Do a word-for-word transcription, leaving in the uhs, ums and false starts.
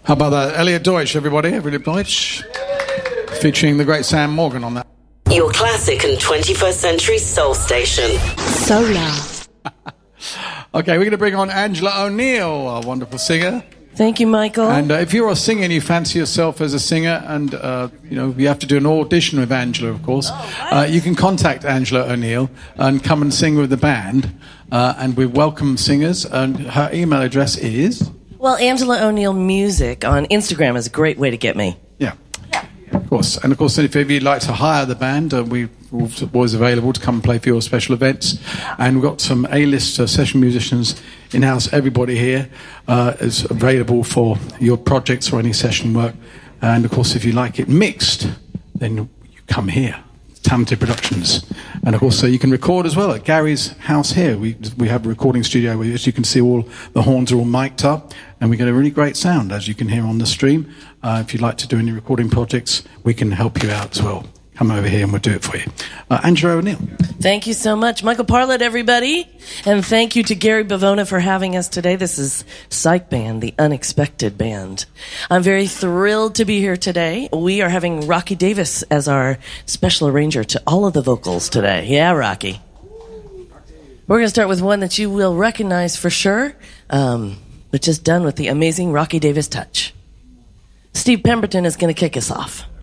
How about that? Elliot Deutsch, everybody. Elliot Deutsch. Featuring the great Sam Morgan on that. Your classic and twenty-first century soul station. Solar. Okay, we're going to bring on Angela O'Neill, our wonderful singer. Thank you, Michael. And uh, if you're a singer and you fancy yourself as a singer, and uh, you know you have to do an audition with Angela, of course, oh, uh, you can contact Angela O'Neill and come and sing with the band. Uh, and we welcome singers. And her email address is. Well, Angela O'Neill Music on Instagram is a great way to get me. Yeah. Of course. And of course, if you'd like to hire the band, uh, we're always available to come and play for your special events. And we've got some A-list uh, session musicians in-house. Everybody here uh, is available for your projects or any session work. And of course, if you like it mixed, then you come here. Talented Productions. And of course, so you can record as well at Gary's house here. We we have a recording studio where, as you can see, all the horns are all mic'd up, and we get a really great sound, as you can hear on the stream. Uh, if you'd like to do any recording projects, we can help you out as well. Come over here and we'll do it for you. Uh, Angela O'Neill. Thank you so much. Michael Parlett, everybody. And thank you to Gary Bavona for having us today. This is Psych Band, the Unexpected Band. I'm very thrilled to be here today. We are having Rocky Davis as our special arranger to all of the vocals today. Yeah, Rocky. We're going to start with one that you will recognize for sure, um, which is done with the amazing Rocky Davis touch. Steve Pemberton is going to kick us off.